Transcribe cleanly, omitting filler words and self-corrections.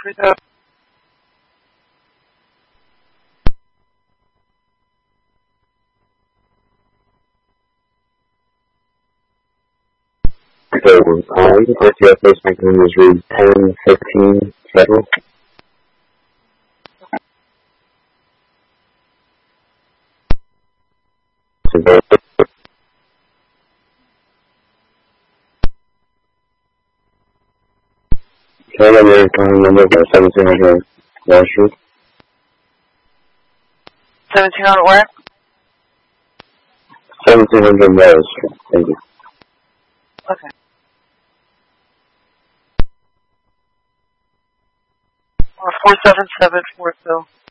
3,000. Okay, you can RTF base maximum is read 10, 15, 7. Can I get your calling number by 1700 Wall Street? 1700 where? 1700 Wall Street. Thank you. Okay. 477 Fort Bill.